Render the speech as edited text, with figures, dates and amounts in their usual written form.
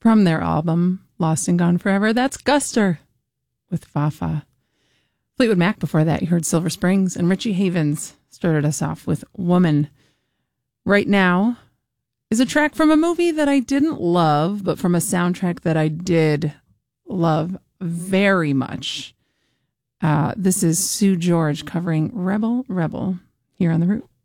From their album, Lost and Gone Forever, that's Guster with Fafa. Fleetwood Mac before that, you heard Silver Springs, and Richie Havens started us off with Woman. Right now is a track from a movie that I didn't love, but from a soundtrack that I did love very much. This is Sue George covering Rebel, Rebel here on The Root.